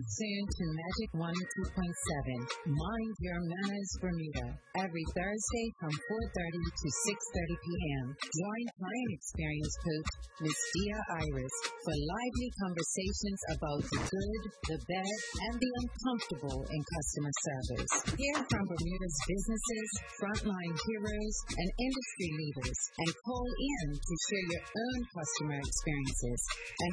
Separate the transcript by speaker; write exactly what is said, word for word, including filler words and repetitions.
Speaker 1: soon to Magic one oh two point seven. Mind Your Manners Bermuda. Every Thursday from four thirty to six thirty p.m. Join client experience coach Miss Dia Iris for lively conversations about the good, the bad, and the uncomfortable in customer service. Hear from Bermuda's businesses, frontline heroes, and industry leaders, and call in to share your own customer experiences and